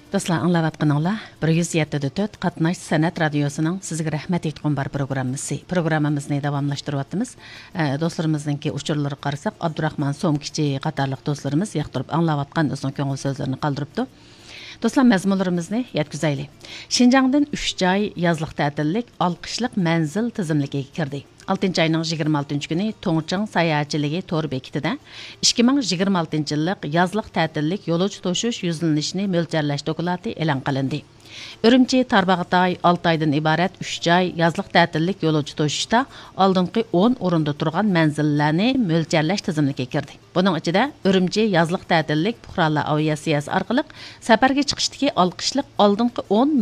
Dostlar, anlayatqanыңlar 107.4 Qatnaş Sənət Radiosunun sizə rəhmət etqən bar proqramımızı. Proqramımızı davamlaşdırıyatımız. Dostlarımızdınki uçurları qarasaq, Abdurrahman Somkiçi qatarlıq dostlarımız yaxtırıb anlayatqan özünün köngül sözlərini qaldırıbdı. Dostlar, məzmunlarımızı yetkizəyli. Şinjandan 3 joy yazlıq tətillik, alqışlıq mənzil tizimligiga kirdi. 6 ayının 26 günü Toңчаң sayahatçiligi tor bekitida 2026 yillik yazlıq tətillik yolcu toşuş yüzlanışını mölçərləş doklati elan qilindi. Ürümçi Tarbağatay 6 aydan ibaret 3 joy yazlıq tətillik yolcu toşuşda aldınqı 10 orunda turgan mənzillərini mölçərləş tizimligiga kirdi. Bunun içinde Ürümçi yazlıq tətillik Puhralar aviasiyasi arqılıq səfərge çıxışdaki alqışlıq aldınqı 10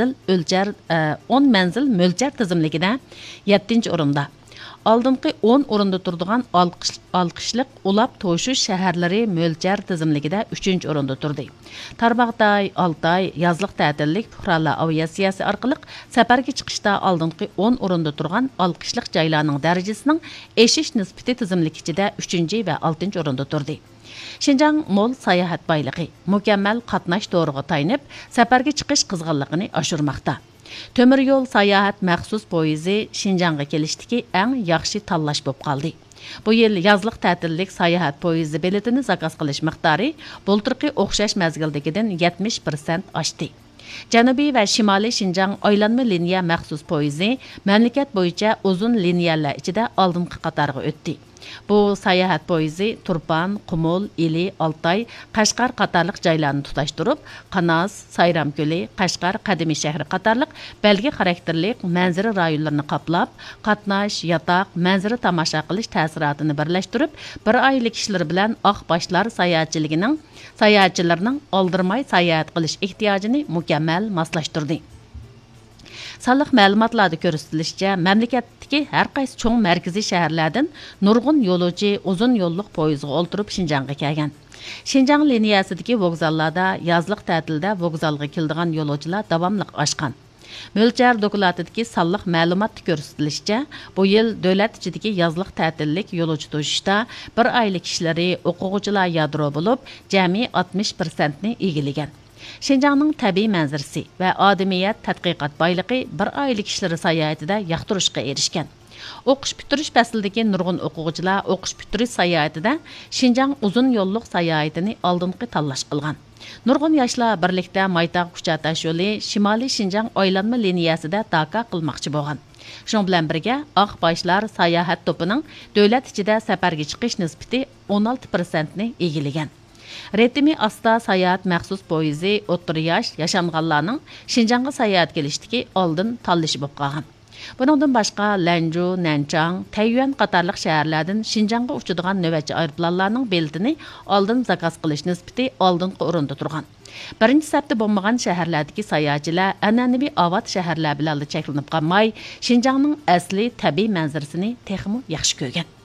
mənzil mölçər tizimligida 7. orunda. Aldınqı 10 orunda turduğan alqışlıq ulap toşuş şəhərləri mölçər tizimligida 3. orunda turdu. Tarbağatay, Altay, yazlıq tətillik Puhralar aviasiyasi arqılıq səfərge çıxışda aldınqı 10 orunda turğan alqışlıq joylarının dərəcəsinin eşiş nisbati tizimlik içində 3. və 6. orunda turdu. Şinjan mol sayahat baylığı, mükemmel qatnaş doğruğa tayınıb, səfərge çıxış qızğanlığını aşırmaqda. Tömür yol sayahat məxsus poyezi Şinjanğa kelişdiki ən yaxşı tanlash bo'lib qoldi. Bu yil yazlıq tətillik sayahat poyezi biletini zakaz qilish miqdori bulturqi o'xshash mezgildagidan 70% oshdi. Janubiy va Shimoliy Şinjan aylanma liniya məxsus poyezi mamlakat bo'yicha uzun liniyalar ichida oldingi qatorga o'tdi. Bu sayahat poyezi Turpan, Qumul, İli, Altay, Qashqar qatarlıq joylarni tutashtirib, Qanaz, Sayramkuli, Qashqar, Qadimiy shahri qatarlıq belgi xarakterlik manzara rayonlarini qaplab, qatnash, yataq, manzara tomosha qilish ta'siratini birlashtirib, bir oylik ishlar bilan oqboshlar sayohatchilarning oldirmay sayohat qilish ehtiyojini mukammal moslashtirdi. Sallıq məlumatlarda görüstülüşcə, məmləkətdəki hər qaysı çoğ mərkəzi şəhərlərdən nurgun yolcu uzun yolluq poyizə olturub Şinjanğa gəlgan. Şinjan liniyasındakı vokzallarda yazlıq tətildə vokzalğa kildiğan yolcular davamlıq aşqan. Mölçər dokulatındakı sallıq məlumatda görüstülüşcə, bu yil dövlət içindəki yazlıq tətillik yolcu toşuşda bir aylık işləri oxucular yadro olub, cəmi 60%ni ilgiləyən. Şinjanның təbii mənzərəsi və adamiyyət tədqiqat baylığı bir aylık işləri sayahatida yaxtırışqa erişkən. Oquş bitiriş fəslidəki nurgun oxucular oquş bitiriş sayahatida Şinjan uzun yolluq sayahatini aldınqı tanlash qılğan. Nurgun yaşlar birlikdə Maytaq Kuchataş yolu Şimali Şinjan aylanma liniyasida taka qılmaqçı bolğan. Şunun bilan birgə Aqbaşlar sayahat topuning dövlət içində səfərgə çıxış nisbati 16%ni egiləyən. Ritmi asta sayahat məxsus poyezi o'ttir yosh yaşanğanlarning Şinjanğa sayahat kelişdiki oldin tanlashi bo'lib qolgan. Buningdan boshqa Lanju, Nanchang, Taiyuan qatorliq shaharlardan Şinjanğa uchadigan navbatchi aeroplanlarning biletini oldin zakaz qilish nisbati oldingi o'rinda turgan. Birinchi safda bo'lmagan shaharlardagi sayohatchilar an'anaviyovat shaharlar bilan cheklanib qolmay, Şinjanning asli tabiiy manzarasini texmo yaxshi ko'rgan.